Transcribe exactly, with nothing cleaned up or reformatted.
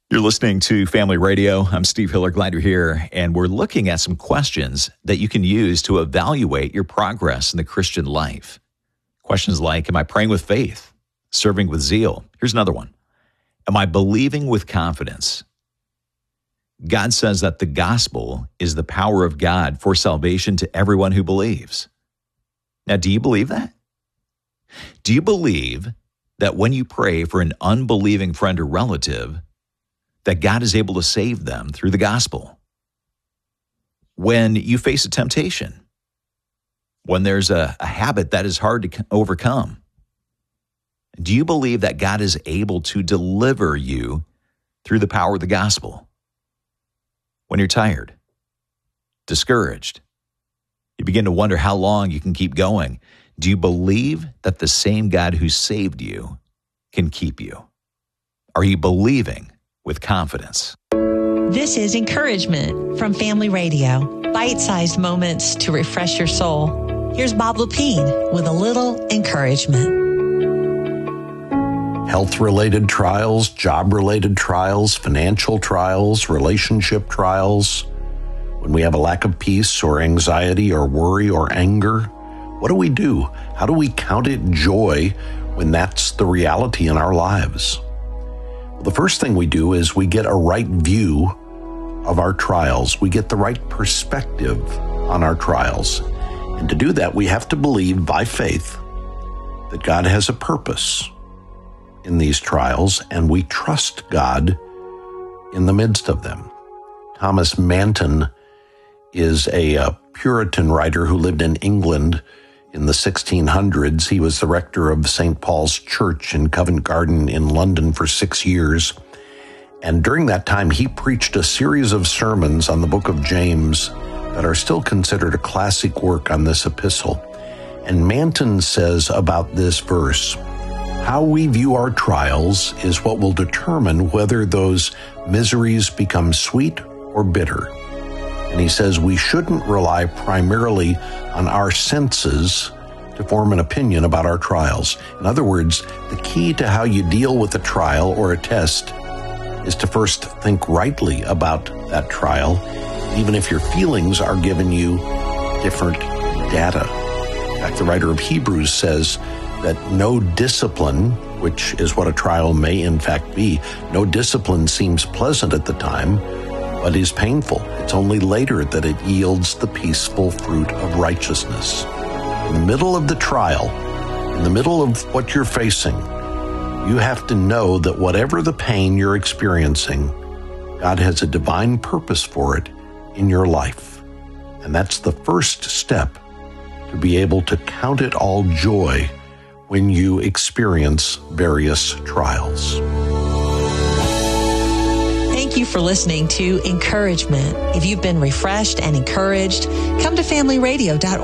You're listening to Family Radio. I'm Steve Hiller. Glad you're here. And we're looking at some questions that you can use to evaluate your progress in the Christian life. Questions like, am I praying with faith? Serving with zeal? Here's another one. Am I believing with confidence? God says that the gospel is the power of God for salvation to everyone who believes. Now, do you believe that? Do you believe that when you pray for an unbelieving friend or relative, that God is able to save them through the gospel? When you face a temptation, when there's a, a habit that is hard to overcome, do you believe that God is able to deliver you through the power of the gospel? When you're tired, discouraged, you begin to wonder how long you can keep going, do you believe that the same God who saved you can keep you? Are you believing with confidence? This is Encouragement from Family Radio. Bite-sized moments to refresh your soul. Here's Bob Lepine with a little encouragement. Health-related trials, job-related trials, financial trials, relationship trials. When we have a lack of peace or anxiety or worry or anger, what do we do? How do we count it joy when that's the reality in our lives? Well, the first thing we do is we get a right view of our trials. We get the right perspective on our trials. And to do that, we have to believe by faith that God has a purpose in these trials, and we trust God in the midst of them. Thomas Manton is a, a Puritan writer who lived in England in the sixteen hundreds. He was the rector of Saint Paul's Church in Covent Garden in London for six years. And during that time, he preached a series of sermons on the book of James that are still considered a classic work on this epistle. And Manton says about this verse, how we view our trials is what will determine whether those miseries become sweet or bitter. And he says we shouldn't rely primarily on our senses to form an opinion about our trials. In other words, the key to how you deal with a trial or a test is to first think rightly about that trial, even if your feelings are giving you different data. In fact, the writer of Hebrews says that no discipline, which is what a trial may in fact be, no discipline seems pleasant at the time, but is painful. It's only later that it yields the peaceful fruit of righteousness. In the middle of the trial, in the middle of what you're facing, you have to know that whatever the pain you're experiencing, God has a divine purpose for it in your life. And that's the first step to be able to count it all joy when you experience various trials. Thank you for listening to Encouragement. If you've been refreshed and encouraged, come to family radio dot org.